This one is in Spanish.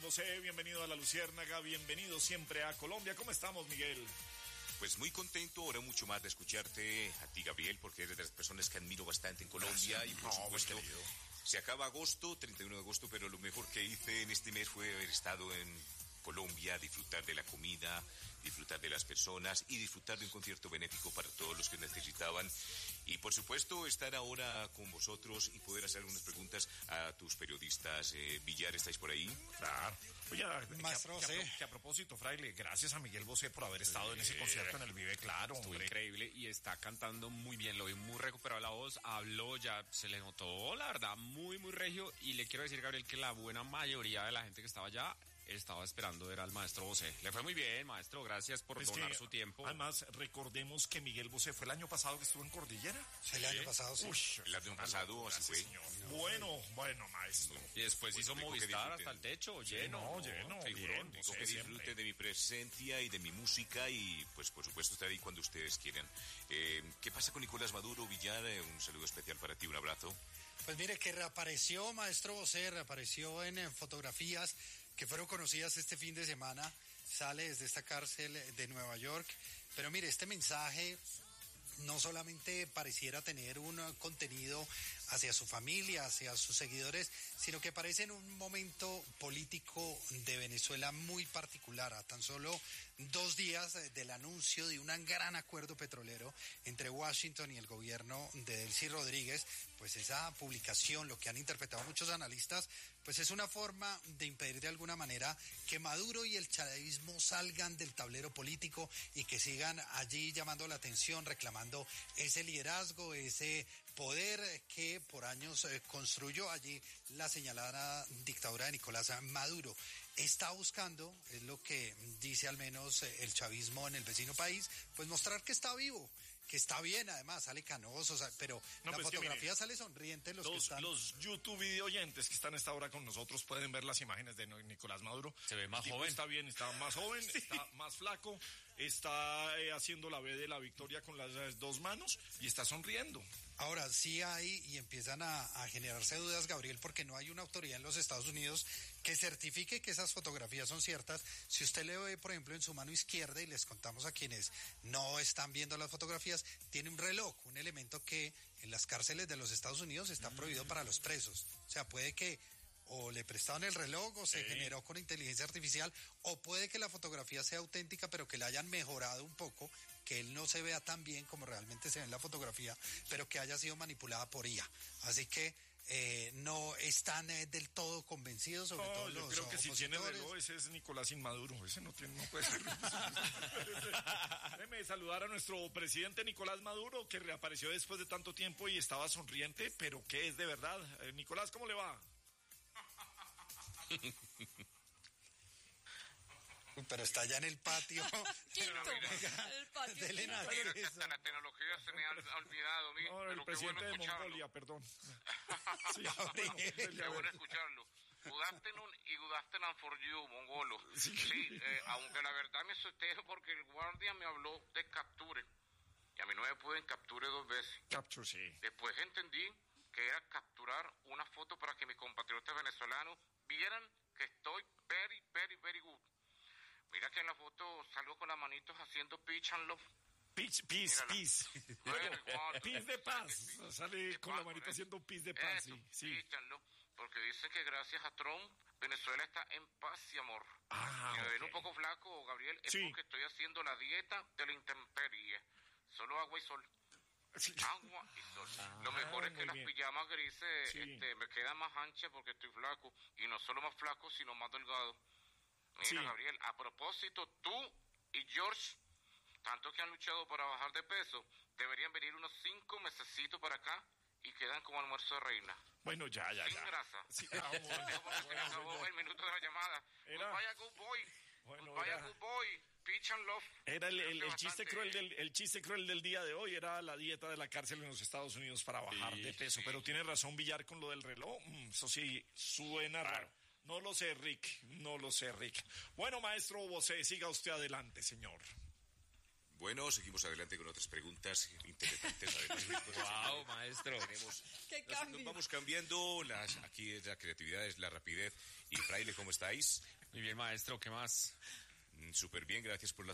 Bosé, bienvenido a La Luciérnaga, bienvenido siempre a Colombia. ¿Cómo estamos, Miguel? Pues muy contento, ahora mucho más de escucharte a ti, Gabriel, porque eres de las personas que admiro bastante en Colombia. Y por supuesto, se acaba agosto, 31 de agosto, pero lo mejor que hice en este mes fue haber estado en Colombia, disfrutar de la comida, disfrutar de las personas y disfrutar de un concierto benéfico para todos los que necesitaban. Y por supuesto, estar ahora con vosotros y poder hacer unas preguntas a tus periodistas. Villar, ¿estáis por ahí? Claro. Oye, Maestro, que a propósito, Fraile, gracias a Miguel Bosé por haber estado en ese concierto en el Vive Claro. Estuvo hombre. increíble y está cantando muy bien, lo vi muy recuperado la voz, habló, ya se le notó, la verdad, muy, muy regio. Y le quiero decir, Gabriel, que la buena mayoría de la gente que estaba allá estaba esperando ver al maestro Bosé. Le fue muy bien, maestro, gracias por donar su tiempo. Además, recordemos que Miguel Bosé fue el año pasado que estuvo en Cordillera. El año pasado, sí. Ush, El año pasado, así fue. señor. Bueno, maestro. Y después hizo Movistar hasta el techo, lleno. lleno, figurón. bien. Digo que disfrute de mi presencia y de mi música y pues por supuesto estaré ahí cuando ustedes quieran. ¿Qué pasa con Nicolás Maduro, Villar? Un saludo especial para ti, un abrazo. Pues mire que reapareció Maestro Bosé, reapareció en fotografías que fueron conocidas este fin de semana, sale desde esta cárcel de Nueva York, pero mire, este mensaje no solamente pareciera tener un contenido hacia su familia, hacia sus seguidores, sino que parece en un momento político de Venezuela muy particular, a tan solo 2 días del anuncio de un gran acuerdo petrolero entre Washington y el gobierno de Delcy Rodríguez. Pues esa publicación, lo que han interpretado muchos analistas, pues es una forma de impedir de alguna manera que Maduro y el chavismo salgan del tablero político y que sigan allí llamando la atención, reclamando ese liderazgo, ese poder que por años construyó allí la señalada dictadura de Nicolás Maduro. Está buscando, es lo que dice al menos el chavismo en el vecino país, pues mostrar que está vivo, que está bien, además sale canoso, pero No, la pues fotografía sale sonriente. Los YouTube video oyentes que están a esta hora con nosotros pueden ver las imágenes de Nicolás Maduro. Se ve más El tipo joven. Está bien, está más joven, sí. Está más flaco, está haciendo la B de la victoria con las 2 manos y está sonriendo. Ahora, sí hay y empiezan a generarse dudas, Gabriel, porque no hay una autoridad en los Estados Unidos que certifique que esas fotografías son ciertas. Si usted le ve, por ejemplo, en su mano izquierda, y les contamos a quienes no están viendo las fotografías, tiene un reloj, un elemento que en las cárceles de los Estados Unidos está prohibido para los presos. O sea, puede que o le prestaron el reloj o se generó con inteligencia artificial, o puede que la fotografía sea auténtica pero que la hayan mejorado un poco, que él no se vea tan bien como realmente se ve en la fotografía, pero que haya sido manipulada por IA. Así que no están del todo convencidos, sobre todo yo los creo que si tiene opositores. reloj, ese es Nicolás Inmaduro, ese no puede ser. Déjeme saludar a nuestro presidente Nicolás Maduro, que reapareció después de tanto tiempo y estaba sonriente, pero que es de verdad. Nicolás, ¿cómo le va? Pero está allá en el patio. El patio. De Elena. Mira, que hasta la tecnología se me ha olvidado a mí. No, el pero qué presidente bueno de escucharlo. Mongolia, perdón. Sí, Qué bueno escucharlo. Good afternoon y good afternoon for you, mongolo. Sí, aunque la verdad me asusté porque el guardia me habló de capture. Y a mí no me pueden capture 2 veces. Capture, sí. Después entendí que era capturar una foto para que mis compatriotas venezolanos vieran que estoy very, very, very good. Mira que en la foto salgo con las manitos haciendo peace and love. Peace. Peace de paz. Sale con la manita haciendo peace de paz, sí. Peace and love. Porque dicen que gracias a Trump, Venezuela está en paz y amor. Ah, me ven un poco flaco, Gabriel, es porque estoy haciendo la dieta de la intemperie. Solo agua y sol. Sí. Agua y sol. Lo mejor es que las pijamas grises me quedan más anchas porque estoy flaco. Y no solo más flaco, sino más delgado. Mira, Gabriel, a propósito, tú y George, tanto que han luchado para bajar de peso, deberían venir unos 5 mesecitos para acá y quedan como almuerzo de reina. Bueno, ya. Sin grasa. Sí, porque se me acabó el minuto de la llamada. Vaya good boy. Vaya good boy. Peach and love. Era el chiste cruel del día de hoy, era la dieta de la cárcel en los Estados Unidos para bajar de peso. Pero tiene razón Villar con lo del reloj. Eso sí, suena raro. No lo sé, Rick. Bueno, maestro Bosé, siga usted adelante, señor. Bueno, seguimos adelante con otras preguntas interesantes. Wow, maestro. Nos vamos cambiando. Aquí es la creatividad, es la rapidez. Y Fraile, ¿cómo estáis? Muy bien, maestro, ¿qué más? Súper bien, gracias por la